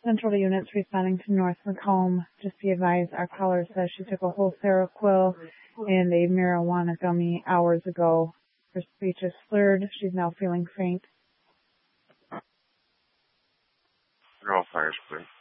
Central to units responding to North Macomb. Just be advised, our caller says she took a whole Seroquel and a marijuana gummy hours ago. Her speech is slurred. She's now feeling faint. All fires clear.